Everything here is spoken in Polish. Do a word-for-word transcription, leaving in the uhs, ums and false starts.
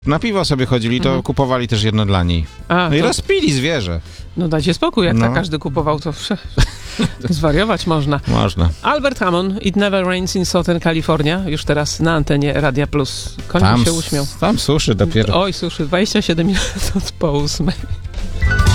Na piwo sobie chodzili, to Mhm. kupowali też jedno dla niej. A, No i to, rozpili zwierzę. no dajcie spokój, jak No. tak każdy kupował, to zwariować można. Można. Albert Hammond, It Never Rains in Southern California, już teraz na antenie Radia Plus. Koń Tam, się uśmiał. tam suszy dopiero. Oj, suszy, dwadzieścia siedem minut po ósmej.